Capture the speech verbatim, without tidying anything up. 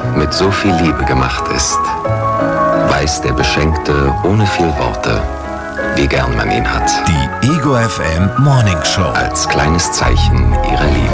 mit so viel Liebe gemacht ist, weiß der Beschenkte ohne viel Worte, wie gern man ihn hat. Die Ego F M Morning Show. Als kleines Zeichen ihrer Liebe.